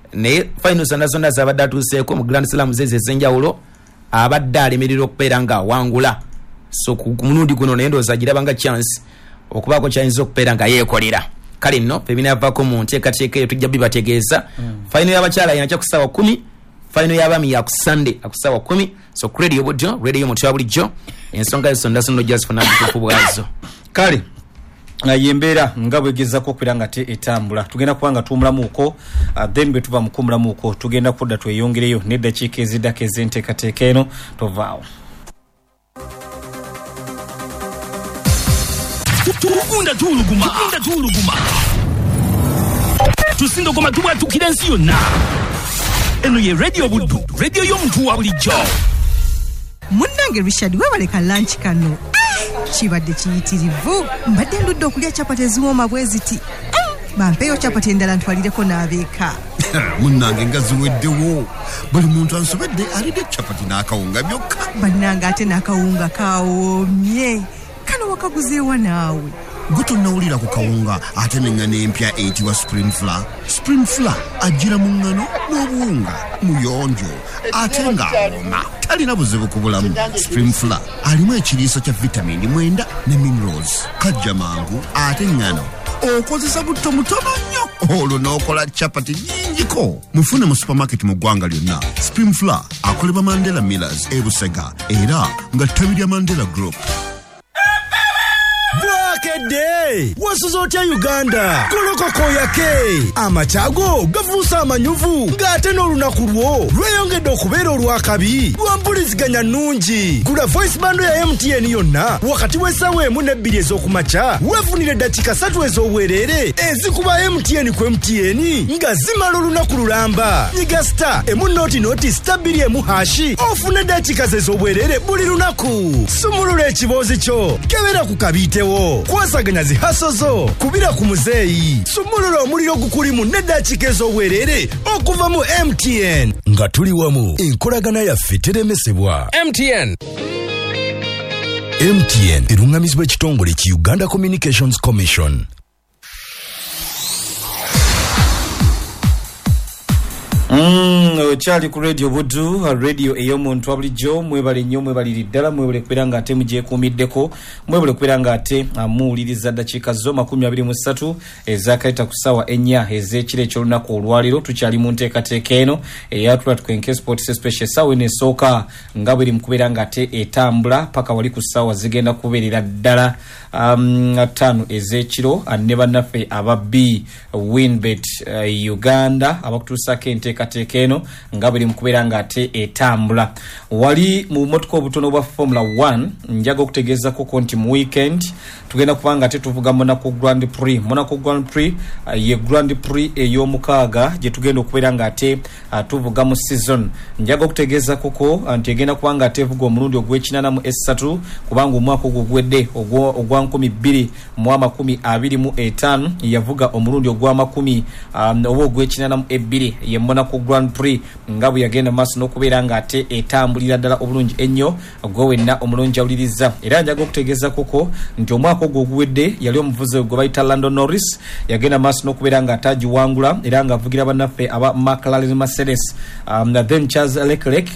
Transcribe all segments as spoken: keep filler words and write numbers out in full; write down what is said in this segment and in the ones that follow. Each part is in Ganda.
ne finals zonna zabadde atuuseeko mu Grand Slam zeze ezenjawulo abadde alemerera okubeera nga awangula. So ku mulundi guno naye ndowooza agiraba nga chance okubaako kyayinza okubeera nga yeekolera. Kale nno ebinaavaako mu nteekateeka eyo tujja bibategeeza. mm. Final y'abakyala yanakya ku ssaawa kumi, final y'abaami ya ku Sunday ku ssaawa kumi. So ku radio budjo radio mutwa bulijjo ensonga zonna zonna jazifuna butuufu bwazo. Kale yembeera nga bwegezako okubeera nga te etambula tugenda kubanga tuwumulamuuko uh, then bwe tuva mu kuwumulamuuko tugenda kudda tweyongereyo n'eddakiika eziddako ez'enteekateeka eno tovaawo. Tukunda tuluguma tukunda tuluguma tusindo koma tuwa tukira nsi yonna. Eno ye radio buddu radio y'omuntu wa bulijjo. Munnange Richard webaleka lunch kano kibadde kiyitirivu mbadde ndudde okulya chapati eziwooma bwe ziti bampeeyo chapati endala ntwalireko n'abeeka. Munnange nga ziweddewo buli muntu ansobedde alidde chapati n'akawunga byokka. Bannange ate n'akawunga kawoomye kano wakaguzeewa naawe. Gutonnawulira ku kawunga ate n'engano empya eyitibwa spring flour. Spring flour ajjira mu ngano n'obuwunga muyonjo ate ng'awooma talina buzibu ku bulamu. Spring flour alimu ekiriiso kya vitamini mwenda ne minerals. Kajja mangu ate ngano okozesa butto mutono nnyo olwo n'okola chapati nnyingiko. Mufune mu supermarket mu ggwanga lyonna. Spring flour akolebwa Mandela Millers e Busega era nga ttabi lya Mandela Group. Bwakedde wasuza otya Uganda kolokoko yake amachago gavuusa amanyuvu ng'ate n'olunaku lwo lweyongedde okubeera olwakabi lwampuliziganya nnungi. Gula voice bando ya M T N yonna wakati w'essaawa emu n'ebbiri ez'okumakya weefunire eddakiika ssatu ez'obwereere ezikuba M T N ku M T N nga zimala olunaku lulamba. Nyiga star emu nooti nooti star bbiri emu hashi ofune eddakiika ze ez'obwereere buli lunaku. Sumulula ekiboozi kyo kebera ku kabiitewo kwasaganya zihasozo kubira ku muzeeyi. Sumulula omuliro gukulimu n'eddakiika ez'obwereere okuva mu M T N nga tuli wamu enkolagana yaffe teremesebwa. M T N M T N erungamizibwa ekitongole ki Uganda Communications Commission. Mm, chali ku radio buddu radio ey'omuntu wa bulijjo mwebale nnyo mwebaliri ddala mwebale kubeera nga ate mugyekuumiddeko mwebale kubeera nga ate muwuliriza ddakiika zo makumi abiri mu ssatu ezakayita ku ssaawa ennya ez'ekiro eky'olunaku olwaliro. Tukyali mu nteekateeka eno eyatula tukwenke sports special essaawa eno esooka nga bweri mu kubeera nga ate etambula paka wali ku ssaawa zigenda kubeerera ddala um, ttaano ez'ekiro ne bannaffe aba B Winbet uh, Uganda abakutuusako enteekateeka eno nga buli mu kubeera nga ate etambula. Wali mu motoka obutono bwa Formula one njaga okutegeezako ko nti mu weekend tugenda kubanga ate tuvuga Monaco Grand Prix. Monaco Grand Prix uh, ye Grand Prix ey'omukaaga gye tugenda okubeera nga ate uh, tuvuga mu season. Njaga okutegeezako ko nti egenda kubanga ate evuga omulundi ogw'ekinaana mu essatu kubanga omwaka ogwo gwedde ogwa nkumi bbiri mu amakumi abiri mu etaano yavuga omulundi ogw'amakumi um, oba ogw'ekinaana mu ebbiri ye Monaco Grand Prix nga bwe yagenda maaso n'okubeera nga ate etambulira ddala obulungi ennyo gwe wenna omulungi awuliriza. Era njaga okutegeeza koko nti omwaka ogwo oguwedde yali omuvuzi gwe bayita Lando Norris yagenda maaso n'okubeera nga atagiwangula era ng'avugira bannaffe aba McLaren Mercedes. um, then Charles Leclerc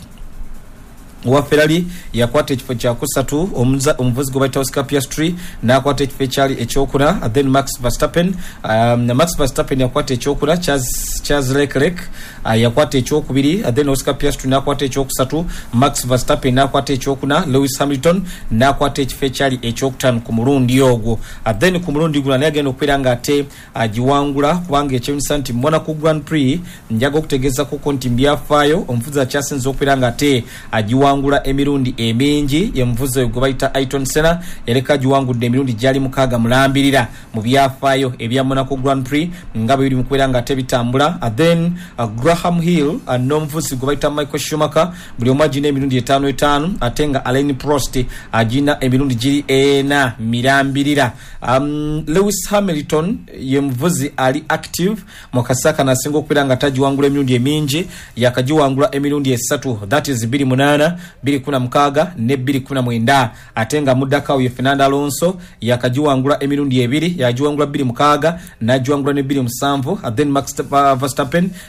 wa Ferrari yakwata ekifo kya kusatu omuvuzi gwe bayita Oscar Piastri n'akwata ekifo ekyali ekyokuna. Then Max Verstappen um, Max Verstappen yakwata ekyokuna. Charles, Charles Leclerc uh, yakwata ekyokubiri. Then Oscar Piastri n'akwata ekyokusatu. Max Verstappen n'akwata ekyokuna. Lewis Hamilton n'akwata ekifo ekyali ekyokutaano ku mulundi ogwo. Uh, then ku mulundi guno naye agenda okubeera nga ate agiwangula uh, kubanga ekyewunyisa nti Monaco Grand Prix njaga okutegeeza koko nti byafaayo omuvuzi akyasinza okubeera nga ate agiwangula wangula emirundi emingi ye mvuzo gwe bayita Ayrton Senna ereka giwangudde emirundi gyali mukaaga mulambirira mu byafaayo ebya Monaco Grand Prix nga biri mu kwera nga tebitambula. Then uh, Graham Hill uh, nomvuzi gwe bayita Michael Schumacher buli omwagi n'emirundi etaano etaano atenga Alain Prost agina emirundi giri ena mirambirira. um, Lewis Hamilton ye mvuzi ali active mu kasaka nasinga okwera nga tagiwangula emirundi emingi yakagiwangula emirundi esatu, that is biri munana biri kuna mkaga ne biri kuna mwenda. Atenga mudaka uye Fernando Alonso yakagiwangula emirundi ebiri yagiwangula biri mkaga na giwangula ne biri musanvu. Then Max Verstappen